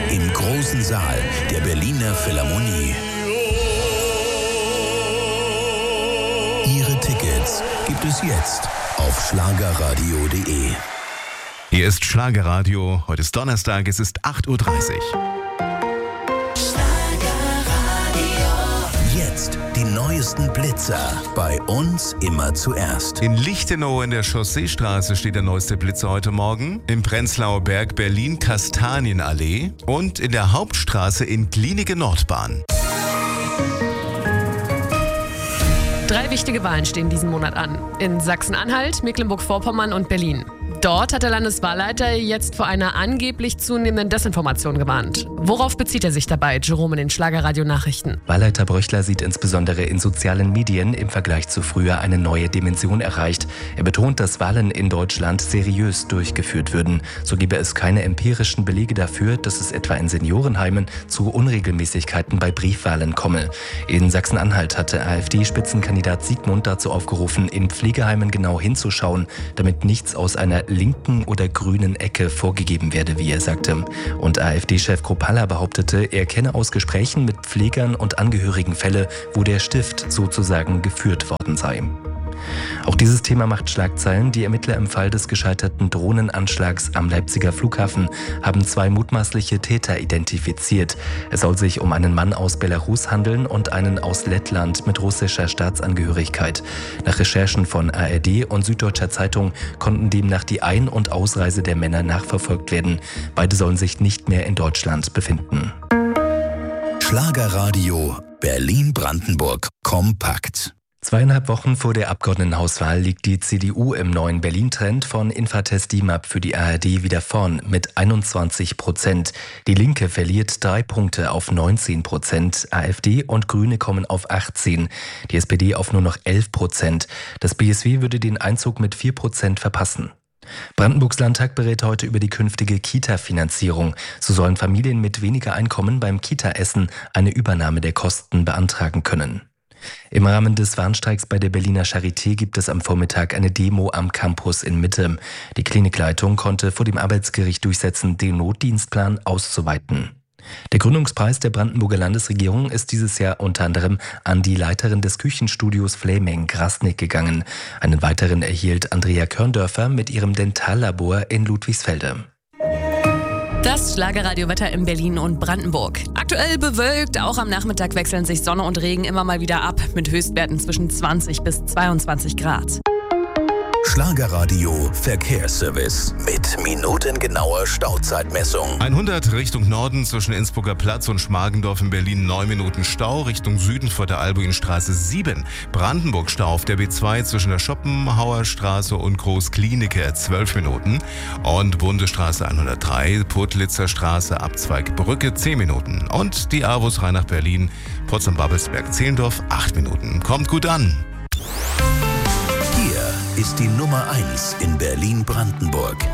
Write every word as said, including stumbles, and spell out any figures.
im großen Saal der Berliner Philharmonie. Ihre Tickets gibt es jetzt auf schlagerradio punkt de. Hier ist Schlagerradio. Heute ist Donnerstag, es ist acht Uhr dreißig. Jetzt die neuesten Blitzer. Bei uns immer zuerst. In Lichtenau in der Chausseestraße steht der neueste Blitzer heute Morgen. Im Prenzlauer Berg Berlin Kastanienallee. Und in der Hauptstraße in Klinike Nordbahn. Drei wichtige Wahlen stehen diesen Monat an. In Sachsen-Anhalt, Mecklenburg-Vorpommern und Berlin. Dort hat der Landeswahlleiter jetzt vor einer angeblich zunehmenden Desinformation gewarnt. Worauf bezieht er sich dabei, Jerome, in den Schlagerradio-Nachrichten? Wahlleiter Bröchler sieht insbesondere in sozialen Medien im Vergleich zu früher eine neue Dimension erreicht. Er betont, dass Wahlen in Deutschland seriös durchgeführt würden. So gebe es keine empirischen Belege dafür, dass es etwa in Seniorenheimen zu Unregelmäßigkeiten bei Briefwahlen komme. In Sachsen-Anhalt hatte AfD-Spitzenkandidat Siegmund dazu aufgerufen, in Pflegeheimen genau hinzuschauen, damit nichts aus einer linken oder grünen Ecke vorgegeben werde, wie er sagte. Und AfD-Chef Kropalla behauptete, er kenne aus Gesprächen mit Pflegern und Angehörigen Fälle, wo der Stift sozusagen geführt worden sei. Auch dieses Thema macht Schlagzeilen. Die Ermittler im Fall des gescheiterten Drohnenanschlags am Leipziger Flughafen haben zwei mutmaßliche Täter identifiziert. Es soll sich um einen Mann aus Belarus handeln und einen aus Lettland mit russischer Staatsangehörigkeit. Nach Recherchen von A R D und Süddeutscher Zeitung konnten demnach die Ein- und Ausreise der Männer nachverfolgt werden. Beide sollen sich nicht mehr in Deutschland befinden. Schlagerradio Berlin-Brandenburg kompakt. Zweieinhalb Wochen vor der Abgeordnetenhauswahl liegt die C D U im neuen Berlin-Trend von Infratest D I M A P für die A R D wieder vorn mit einundzwanzig Prozent. Die Linke verliert drei Punkte auf neunzehn Prozent. AfD und Grüne kommen auf achtzehn. Die S P D auf nur noch elf Prozent. Das B S W würde den Einzug mit vier Prozent verpassen. Brandenburgs Landtag berät heute über die künftige Kita-Finanzierung. So sollen Familien mit weniger Einkommen beim Kita-Essen eine Übernahme der Kosten beantragen können. Im Rahmen des Warnstreiks bei der Berliner Charité gibt es am Vormittag eine Demo am Campus in Mitte. Die Klinikleitung konnte vor dem Arbeitsgericht durchsetzen, den Notdienstplan auszuweiten. Der Gründungspreis der Brandenburger Landesregierung ist dieses Jahr unter anderem an die Leiterin des Küchenstudios Flaming Grasnick gegangen. Einen weiteren erhielt Andrea Körndörfer mit ihrem Dentallabor in Ludwigsfelde. Das Schlagerradiowetter in Berlin und Brandenburg. Aktuell bewölkt, auch am Nachmittag wechseln sich Sonne und Regen immer mal wieder ab, mit Höchstwerten zwischen zwanzig bis zweiundzwanzig Grad. Schlagerradio Verkehrsservice mit minutengenauer Stauzeitmessung. hundert Richtung Norden zwischen Innsbrucker Platz und Schmargendorf in Berlin neun Minuten Stau. Richtung Süden vor der Albuinstraße sieben. Brandenburg Stau auf der B zwei zwischen der Schopenhauer Straße und Großklinike zwölf Minuten. Und Bundesstraße hundertdrei, Putlitzer Straße, Abzweig Brücke zehn Minuten. Und die AWUS rein nach Berlin, Potsdam-Babelsberg-Zehlendorf acht Minuten. Kommt gut an! Hier ist die Nummer eins in Berlin-Brandenburg.